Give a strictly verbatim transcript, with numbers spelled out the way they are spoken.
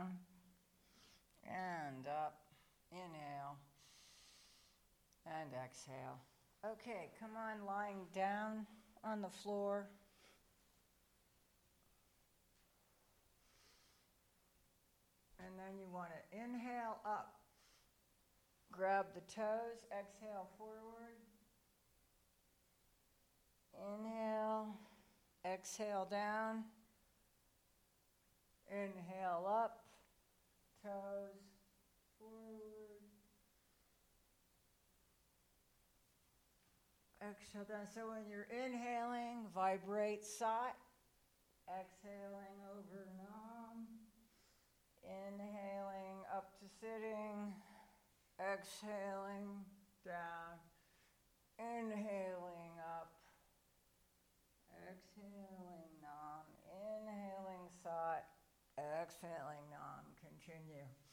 down and up. Inhale and exhale. Okay, come on, lying down on the floor. And then you want to inhale up. Grab the toes, exhale forward. Inhale, exhale down. Inhale up, toes forward. Exhale down. So when you're inhaling, vibrate sat. Exhaling over nam. Inhaling up to sitting. Exhaling down. Inhaling up. Exhaling nam. Inhaling sat. Exhaling nam. Continue.